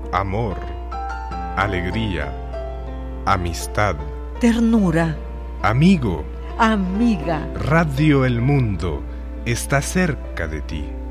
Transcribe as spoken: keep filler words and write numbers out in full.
amor, alegría, amistad, ternura, amigo, amiga. Radio El Mundo está cerca de ti.